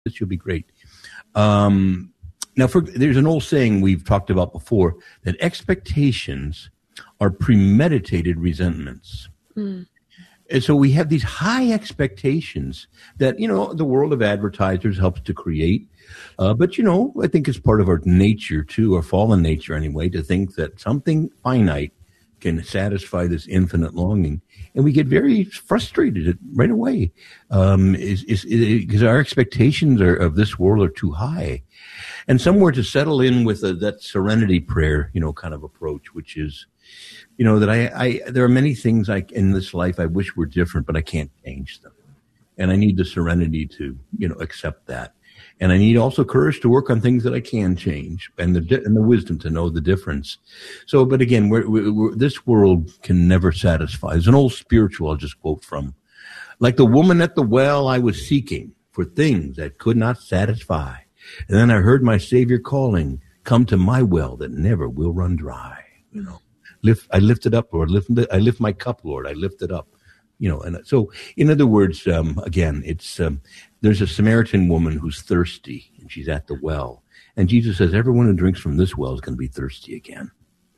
You'll be great. Now, there's an old saying we've talked about before, that expectations are premeditated resentments. Mm. And so we have these high expectations that, the world of advertisers helps to create. But, I think it's part of our nature too, our fallen nature anyway, to think that something finite can satisfy this infinite longing. And we get very frustrated right away because our expectations of this world are too high. And somewhere to settle in with that serenity prayer, kind of approach, which is, that there are many things in this life I wish were different, but I can't change them. And I need the serenity to, accept that. And I need also courage to work on things that I can change, and the wisdom to know the difference. So, but again, this world can never satisfy. There's an old spiritual I'll just quote from. Like the woman at the well, I was seeking for things that could not satisfy. And then I heard my Savior calling, come to my well that never will run dry. I lift it up, Lord. I lift my cup, Lord. I lift it up. And so, in other words, again, it's there's a Samaritan woman who's thirsty, and she's at the well. And Jesus says, everyone who drinks from this well is going to be thirsty again.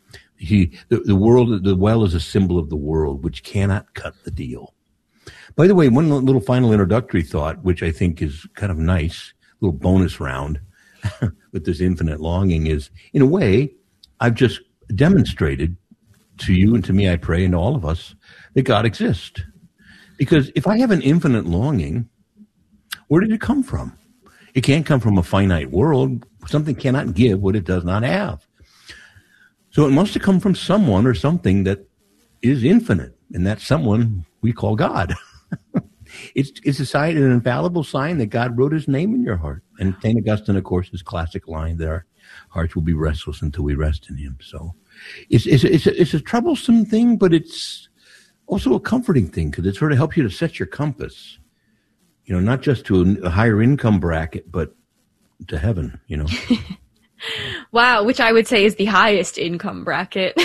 The well is a symbol of the world, which cannot cut the deal. By the way, one little final introductory thought, which I think is kind of nice, little bonus round with this infinite longing is, in a way, I've just demonstrated to you and to me, I pray, and to all of us, that God exists. Because if I have an infinite longing, where did it come from? It can't come from a finite world. Something cannot give what it does not have. So it must have come from someone or something that is infinite, and that someone we call God. It's a sign, an infallible sign that God wrote his name in your heart. And St. Augustine, of course, his classic line that our hearts will be restless until we rest in him. So it's a troublesome thing, but it's also a comforting thing because it sort of helps you to set your compass, not just to a higher income bracket, but to heaven, Wow, which I would say is the highest income bracket.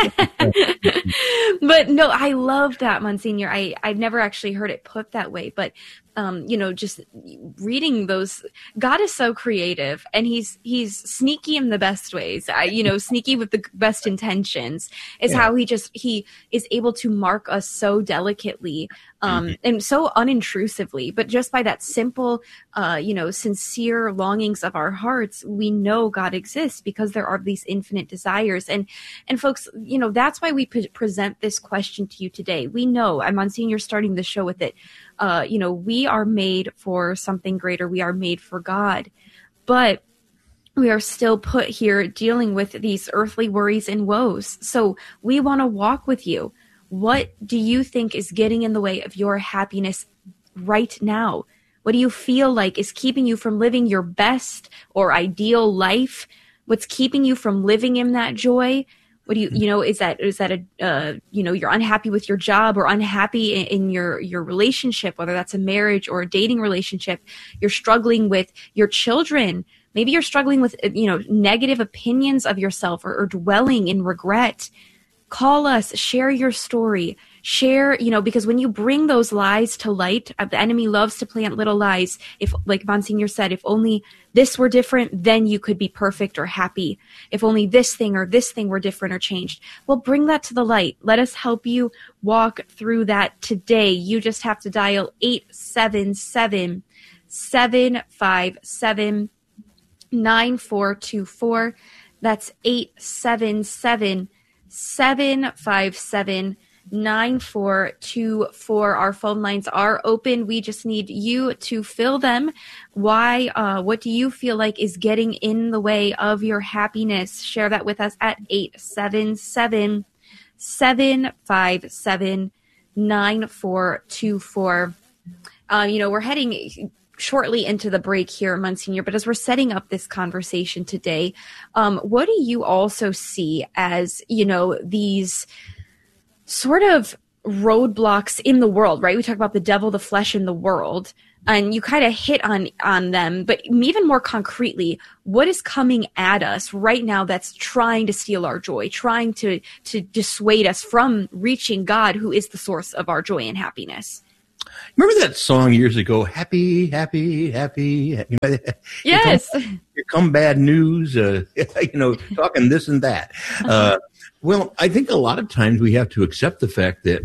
But no, I love that, Monsignor. I've never actually heard it put that way, but just reading those, God is so creative, and he's sneaky in the best ways. Sneaky with the best intentions is how he is able to mark us so delicately, and so unintrusively, but just by that simple, sincere longings of our hearts, we know God exists because there are these infinite desires. And folks, that's why we present this question to you today. We know, Monsignor starting the show with it, we are made for something greater. We are made for God, but we are still put here dealing with these earthly worries and woes. So we want to walk with you. What do you think is getting in the way of your happiness right now? What do you feel like is keeping you from living your best or ideal life? What's keeping you from living in that joy? What do you, is that you're unhappy with your job or unhappy in your relationship, whether that's a marriage or a dating relationship? You're struggling with your children. Maybe you're struggling with, negative opinions of yourself or dwelling in regret. Call us, share your story, share, because when you bring those lies to light, the enemy loves to plant little lies. If, like Monsignor said, if only this were different, then you could be perfect or happy. If only this thing or this thing were different or changed. Well, bring that to the light. Let us help you walk through that today. You just have to dial 877-757-9424. That's 877-757-9424. Our phone lines are open. We just need you to fill them. Why? What do you feel like is getting in the way of your happiness? Share that with us at 877-757-9424. We're heading shortly into the break here, Monsignor, but as we're setting up this conversation today, what do you also see as, these sort of roadblocks in the world, right? We talk about the devil, the flesh, and the world, and you kind of hit on them, but even more concretely, what is coming at us right now that's trying to steal our joy, trying to dissuade us from reaching God, who is the source of our joy and happiness? Remember that song years ago, Happy, Happy, Happy? Yes. Here come bad news, talking this and that. Well, I think a lot of times we have to accept the fact that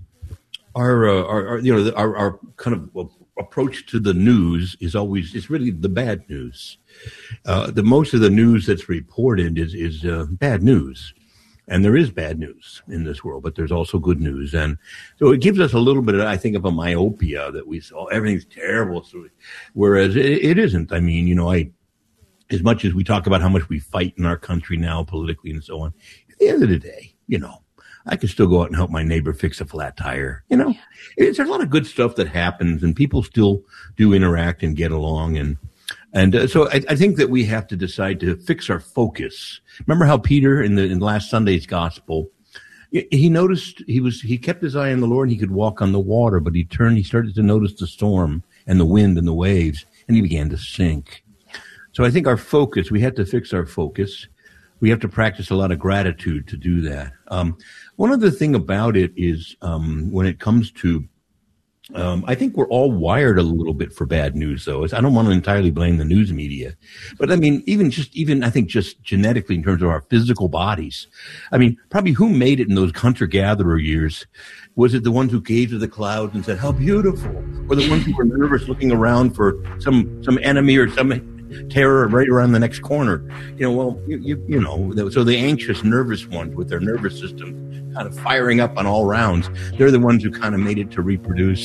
our kind of approach to the news is really the bad news. The most of the news that's reported is bad news. And there is bad news in this world, but there's also good news. And so it gives us a little bit, I think, of a myopia that we saw everything's terrible. So, whereas it isn't. I mean, as much as we talk about how much we fight in our country now politically and so on, at the end of the day, I can still go out and help my neighbor fix a flat tire. There's a lot of good stuff that happens, and people still do interact and get along. And so I think that we have to decide to fix our focus. Remember how Peter in last Sunday's gospel, he noticed he kept his eye on the Lord and he could walk on the water, but he started to notice the storm and the wind and the waves, and he began to sink. So I think our focus, we have to fix our focus. We have to practice a lot of gratitude to do that. One other thing about it is when it comes to I think we're all wired a little bit for bad news, though. I don't want to entirely blame the news media, but I mean, even I think just genetically in terms of our physical bodies. I mean, probably who made it in those hunter-gatherer years? Was it the ones who gazed at the clouds and said, "How beautiful," or the ones who were nervous looking around for some enemy or some terror right around the next corner? So the anxious, nervous ones with their nervous system kind of firing up on all rounds, they're the ones who kind of made it to reproduce.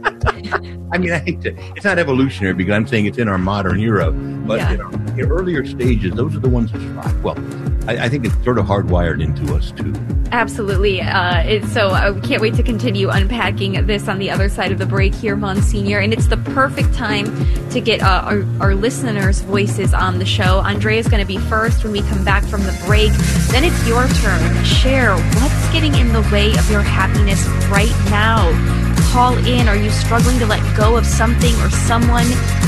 I mean, it's not evolutionary because I'm saying it's in our modern era, but in earlier stages, those are the ones that thrive. Well, I think it's sort of hardwired into us too. Absolutely. So I can't wait to continue unpacking this on the other side of the break here, Monsignor. And it's the perfect time to get our listeners' voices on the show. Andrea's going to be first when we come back from the break. Then it's your turn. Share what's getting in the way of your happiness right now. Call in. Are you struggling to let go of something or someone?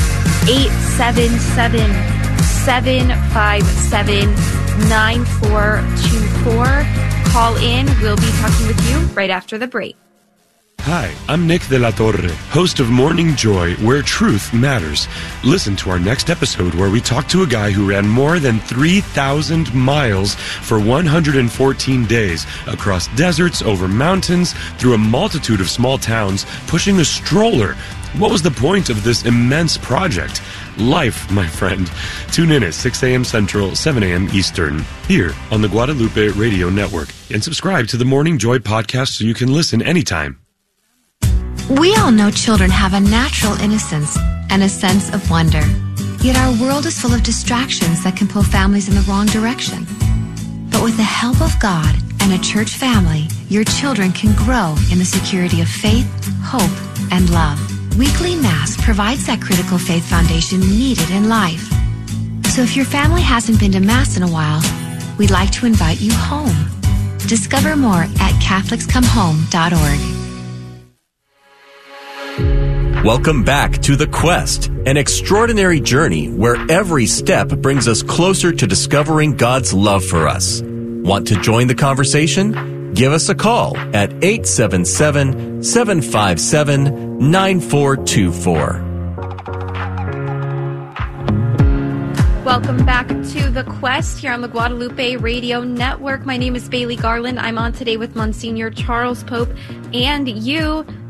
877-757-9424. Call in. We'll be talking with you right after the break. Hi, I'm Nick de la Torre, host of Morning Joy, where truth matters. Listen to our next episode where we talk to a guy who ran more than 3,000 miles for 114 days across deserts, over mountains, through a multitude of small towns, pushing a stroller. What was the point of this immense project? Life, my friend. Tune in at 6 a.m. Central, 7 a.m. Eastern, here on the Guadalupe Radio Network. And subscribe to the Morning Joy podcast so you can listen anytime. We all know children have a natural innocence and a sense of wonder. Yet our world is full of distractions that can pull families in the wrong direction. But with the help of God and a church family, your children can grow in the security of faith, hope, and love. Weekly Mass provides that critical faith foundation needed in life. So if your family hasn't been to Mass in a while, we'd like to invite you home. Discover more at CatholicsComeHome.org. Welcome back to The Quest, an extraordinary journey where every step brings us closer to discovering God's love for us. Want to join the conversation? Give us a call at 877-757-9424. Welcome back to The Quest here on the Guadalupe Radio Network. My name is Bailey Garland. I'm on today with Monsignor Charles Pope and you,